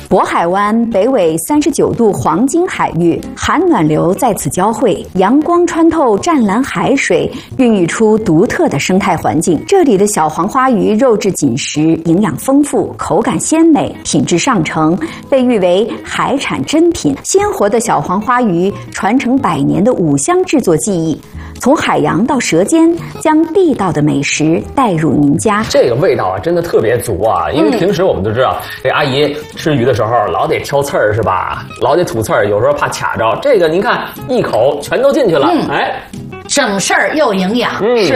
渤海湾北纬39度黄金海域，寒暖流在此交汇，阳光穿透湛蓝海水，孕育出独特的生态环境。这里的小黄花鱼肉质紧实，营养丰富，口感鲜美，品质上乘，被誉为海产珍品。鲜活的小黄花鱼传承100年的五香制作技艺，从海洋到舌尖，将地道的美食带入您家。 这个味道啊，真的特别足啊！因为平时我们都知道，这阿姨吃鱼的时候老得挑刺儿是吧？老得吐刺儿，有时候怕卡着。这个您看，一口全都进去了，哎。 省事儿又营养，是